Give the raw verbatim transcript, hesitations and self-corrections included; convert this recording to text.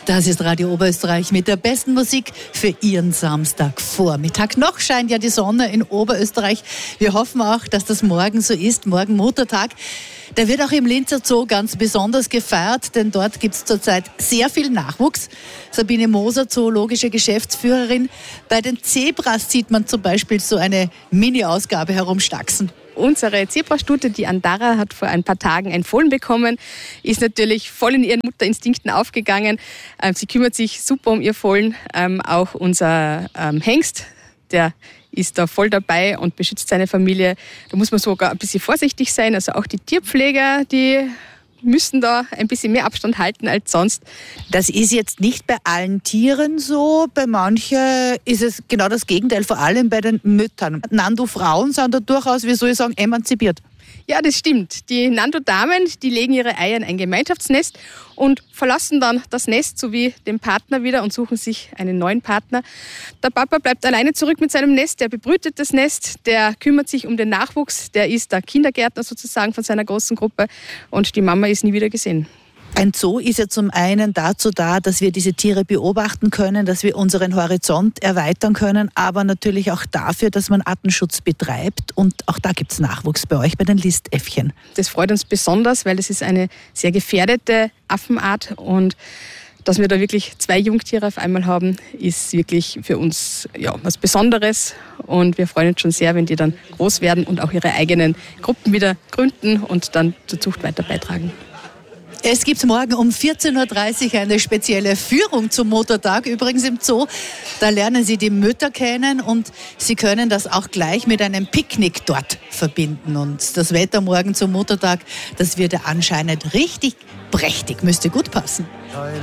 Das ist Radio Oberösterreich mit der besten Musik für Ihren Samstagvormittag. Noch scheint ja die Sonne in Oberösterreich. Wir hoffen auch, dass das morgen so ist. Morgen Muttertag. Der wird auch im Linzer Zoo ganz besonders gefeiert, denn dort gibt es zurzeit sehr viel Nachwuchs. Sabine Moser, zoologische Geschäftsführerin. Bei den Zebras sieht man zum Beispiel so eine Mini-Ausgabe herumstaxen. Unsere Zebrastute, die Andara, hat vor ein paar Tagen ein Fohlen bekommen, ist natürlich voll in ihren Mutterinstinkten aufgegangen. Sie kümmert sich super um ihr Fohlen. Auch unser Hengst, der ist da voll dabei und beschützt seine Familie. Da muss man sogar ein bisschen vorsichtig sein. Also auch die Tierpfleger, die müssen da ein bisschen mehr Abstand halten als sonst. Das ist jetzt nicht bei allen Tieren so. Bei manchen ist es genau das Gegenteil, vor allem bei den Müttern. Nando-Frauen sind da durchaus, wie soll ich sagen, emanzipiert. Ja, das stimmt. Die Nando-Damen, die legen ihre Eier in ein Gemeinschaftsnest und verlassen dann das Nest sowie den Partner wieder und suchen sich einen neuen Partner. Der Papa bleibt alleine zurück mit seinem Nest, der bebrütet das Nest, der kümmert sich um den Nachwuchs, der ist der Kindergärtner sozusagen von seiner großen Gruppe und die Mama ist nie wieder gesehen. Ein Zoo ist ja zum einen dazu da, dass wir diese Tiere beobachten können, dass wir unseren Horizont erweitern können, aber natürlich auch dafür, dass man Artenschutz betreibt. Und auch da gibt es Nachwuchs bei euch, bei den Listäffchen. Das freut uns besonders, weil es ist eine sehr gefährdete Affenart und dass wir da wirklich zwei Jungtiere auf einmal haben, ist wirklich für uns ja, was Besonderes. Und wir freuen uns schon sehr, wenn die dann groß werden und auch ihre eigenen Gruppen wieder gründen und dann zur Zucht weiter beitragen. Es gibt morgen um vierzehn Uhr dreißig eine spezielle Führung zum Muttertag, übrigens im Zoo. Da lernen Sie die Mütter kennen und Sie können das auch gleich mit einem Picknick dort verbinden. Und das Wetter morgen zum Muttertag, das wird ja anscheinend richtig prächtig, müsste gut passen.